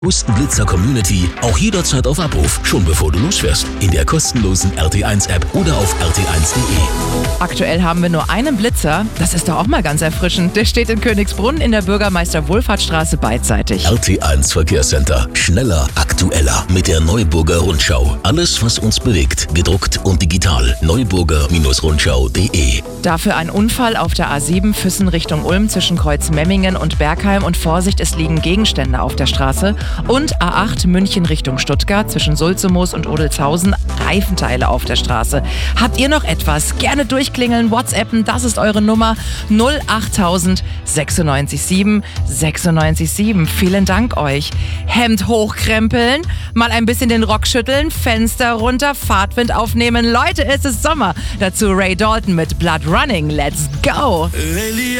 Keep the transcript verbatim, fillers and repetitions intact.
Blitzer Community auch jederzeit auf Abruf, schon bevor du losfährst. In der kostenlosen R T eins App oder auf r t eins punkt de. Aktuell haben wir nur einen Blitzer. Das ist doch auch mal ganz erfrischend. Der steht in Königsbrunn in der Bürgermeister-Wohlfahrtsstraße beidseitig. R T eins Verkehrscenter. Schneller, aktueller mit der Neuburger Rundschau. Alles, was uns bewegt. Gedruckt und digital. neuburger Rundschau punkt de. Dafür ein Unfall auf der A sieben Füssen Richtung Ulm zwischen Kreuz Memmingen und Bergheim. Und Vorsicht, es liegen Gegenstände auf der Straße. Und A acht München Richtung Stuttgart zwischen Sulzemoos und Odelshausen, Reifenteile auf der Straße. Habt ihr noch etwas? Gerne durchklingeln, WhatsAppen, das ist eure Nummer null achttausend sechsundneunzig sieben sechsundneunzig sieben. Vielen Dank euch. Hemd hochkrempeln, mal ein bisschen den Rock schütteln, Fenster runter, Fahrtwind aufnehmen. Leute, es ist Sommer. Dazu Ray Dalton mit Blood Running. Let's go!